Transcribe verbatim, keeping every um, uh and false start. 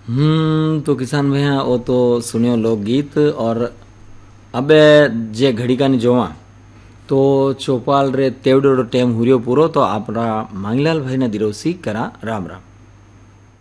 हम्म तो किसान भैया वो तो सुनियो लोकगीत और अबे जे घड़ी का नहीं जोवा तो चौपाल रे तेवड़ो टेम हुरियो पूरो तो आपरा मांगलाल भाई ने दिरोसी करा राम राम।